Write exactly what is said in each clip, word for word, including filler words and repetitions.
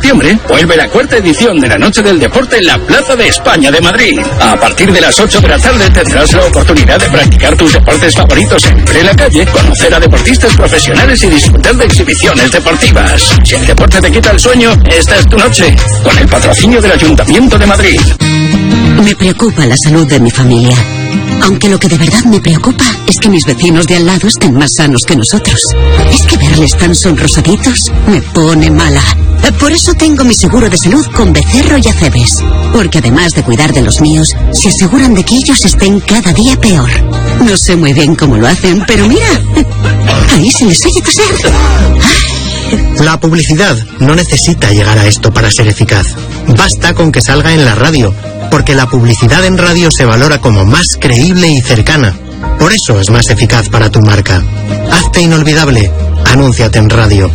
septiembre, vuelve la cuarta edición de la Noche del Deporte en la Plaza de España de Madrid. A partir de las ocho de la tarde tendrás la oportunidad de practicar tus deportes favoritos en la calle, conocer a deportistas profesionales y disfrutar de exhibiciones deportivas. Si el deporte te quita el sueño, esta es tu noche, con el patrocinio del Ayuntamiento de Madrid. Me preocupa la salud de mi familia. Aunque lo que de verdad me preocupa es que mis vecinos de al lado estén más sanos que nosotros. Es que verles tan sonrosaditos me pone mala. Por eso tengo mi seguro de salud con Becerro y Acebes. Porque además de cuidar de los míos, se aseguran de que ellos estén cada día peor. No sé muy bien cómo lo hacen, pero mira, ahí se les oye toser. La publicidad no necesita llegar a esto para ser eficaz. Basta con que salga en la radio, porque la publicidad en radio se valora como más creíble y cercana. Por eso es más eficaz para tu marca. Hazte inolvidable. Anúnciate en radio.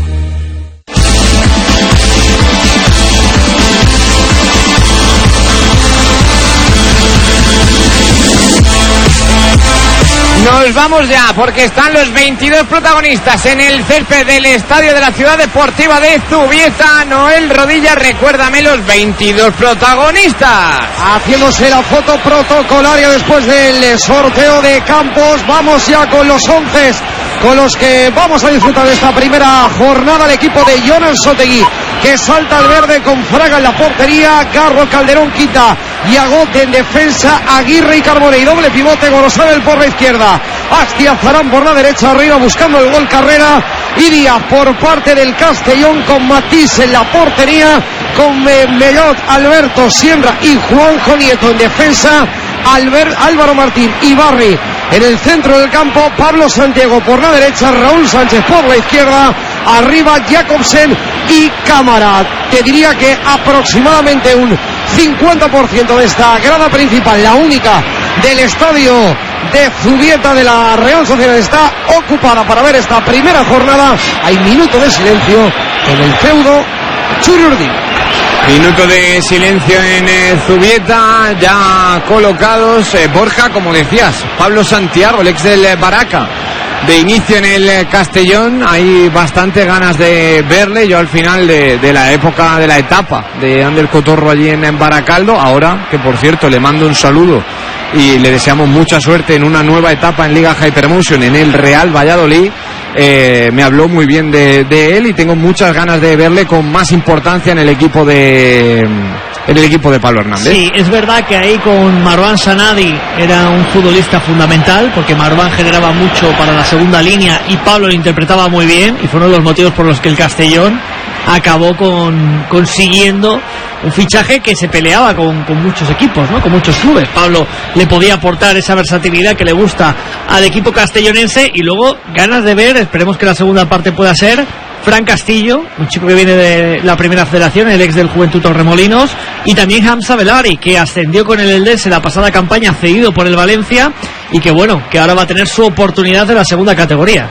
Nos vamos ya, porque están los veintidós protagonistas en el césped del estadio de la Ciudad Deportiva de Zubieta. Noel Rodilla, recuérdame los veintidós protagonistas. Haciéndose la foto protocolaria después del sorteo de campos. Vamos ya con los once con los que vamos a disfrutar de esta primera jornada. El equipo de Jonan Sotegui, que salta al verde con Fraga en la portería, Garro, Calderón, Quita y Agote en defensa, Aguirre y Carbone, y doble pivote Gorosabel por la izquierda, Astia Zarán por la derecha, arriba buscando el gol Carrera, y Díaz por parte del Castellón con Matís en la portería, con eh, Mellot, Alberto, Sierra y Juanjo Nieto en defensa, Albert, Álvaro Martín y Barri en el centro del campo, Pablo Santiago por la derecha, Raúl Sánchez por la izquierda, arriba Jacobsen y Cámara. Te diría que aproximadamente un cincuenta por ciento de esta grada principal, la única del estadio de Zubieta de la Real Sociedad, está ocupada para ver esta primera jornada. Hay minuto de silencio en el feudo Chururdi. Minuto de silencio en eh, Zubieta, ya colocados. eh, Borja, como decías, Pablo Santiago, el ex del eh, Baraca, de inicio en el eh, Castellón. Hay bastante ganas de verle. Yo al final de, de la época, de la etapa de Ander Cotorro allí en, en Baracaldo, ahora que por cierto le mando un saludo y le deseamos mucha suerte en una nueva etapa en Liga Hypermotion en el Real Valladolid. Eh, me habló muy bien de, de él y tengo muchas ganas de verle con más importancia en el equipo de en el equipo de Pablo Hernández. Sí, es verdad que ahí con Marwan Sanadi era un futbolista fundamental, porque Marwan generaba mucho para la segunda línea y Pablo lo interpretaba muy bien, y fue uno de los motivos por los que el Castellón acabó con consiguiendo un fichaje que se peleaba con, con muchos equipos, ¿no? Con muchos clubes. Pablo le podía aportar esa versatilidad que le gusta al equipo castellonense, y luego ganas de ver, esperemos que la segunda parte pueda ser Fran Castillo, un chico que viene de la primera federación, el ex del Juventud Torremolinos, y también Hamza Belari, que ascendió con el Eldense la pasada campaña, cedido por el Valencia, y que bueno, que ahora va a tener su oportunidad en la segunda categoría.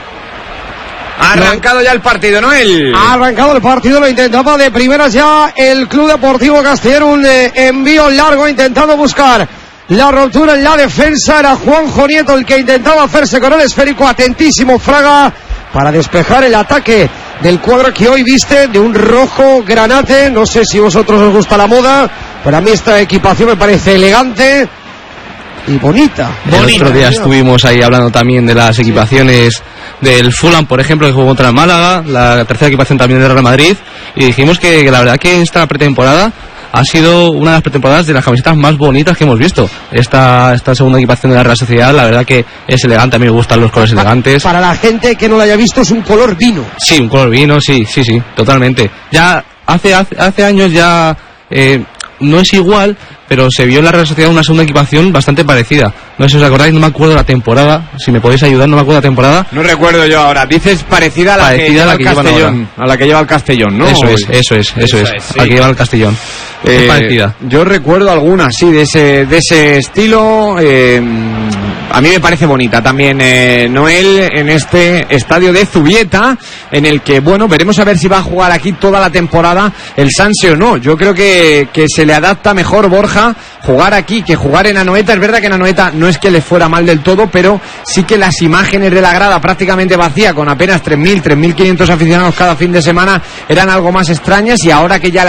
Ha arrancado ya el partido, Noel. Ha arrancado el partido, lo intentaba de primeras ya el Club Deportivo Castellón, un eh, envío largo intentando buscar la ruptura en la defensa. Era Juanjo Nieto el que intentaba hacerse con el esférico, atentísimo Fraga para despejar el ataque del cuadro que hoy viste de un rojo granate. No sé si a vosotros os gusta la moda, pero a mí esta equipación me parece elegante y bonita. El bonita, otro día tío. estuvimos ahí hablando también de las equipaciones del Fulham, por ejemplo, que jugó contra el Málaga, la tercera equipación también del Real Madrid, y dijimos que, que la verdad que esta pretemporada ha sido una de las pretemporadas de las camisetas más bonitas que hemos visto. Esta, esta segunda equipación de la Real Sociedad, la verdad que es elegante, a mí me gustan los colores elegantes. Para la gente que no lo haya visto, es un color vino. Sí, un color vino, sí, sí, sí, totalmente. Ya hace, hace, hace años ya eh, no es igual, pero se vio en la Real Sociedad una segunda equipación bastante parecida. No sé si os acordáis, no me acuerdo la temporada, si me podéis ayudar, no me acuerdo la temporada. No recuerdo yo ahora. Dices parecida a la parecida que lleva a la el que Castellón, a la que lleva el Castellón, ¿no? Eso es, eso es, eso es, es, sí. a la que lleva el Castellón. Eh, es parecida. Yo recuerdo algunas, sí, de ese, de ese estilo. Eh, a mí me parece bonita también, eh, Noel, en este estadio de Zubieta, en el que, bueno, veremos a ver si va a jugar aquí toda la temporada el Sanse o no. Yo creo que, que se le adapta mejor, Borja, jugar aquí que jugar en Anoeta. Es verdad que en Anoeta no es que le fuera mal del todo, pero sí que las imágenes de la grada prácticamente vacía, con apenas tres mil, tres mil quinientos aficionados cada fin de semana, eran algo más extrañas, y ahora que ya